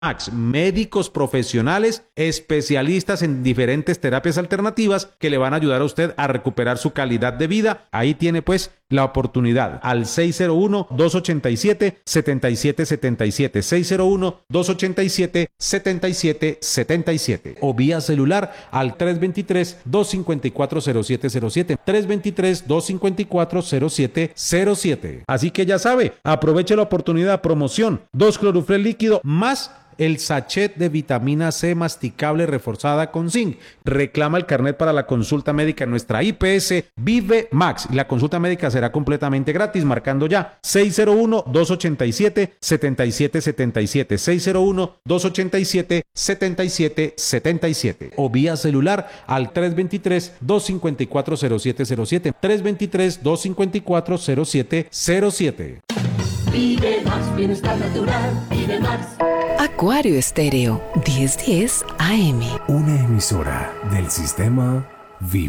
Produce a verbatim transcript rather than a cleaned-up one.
Max, médicos profesionales, especialistas en diferentes terapias alternativas que le van a ayudar a usted a recuperar su calidad de vida. Ahí tiene pues la oportunidad al seis cero uno, dos ocho siete, siete siete siete siete, seis cero uno, dos ocho siete, siete siete siete siete o vía celular al tres dos tres, dos cinco cuatro, cero siete cero siete, tres dos tres, dos cinco cuatro, cero siete cero siete. Así que ya sabe, aproveche la oportunidad, promoción, dos clorufrel líquido más el sachet de vitamina C masticable reforzada con zinc. Reclama el carnet para la consulta médica en nuestra I P S Vive Max. La consulta médica será completamente gratis, marcando ya seis cero uno, dos ocho siete, siete siete siete siete, seis cero uno, dos ocho siete, siete siete siete siete o vía celular al tres dos tres, dos cinco cuatro, cero siete cero siete, tres dos tres, dos cinco cuatro, cero siete cero siete. Vive Max, bienestar natural, Vive Max. Acuario Estéreo, diez diez A M. Una emisora del sistema Vive.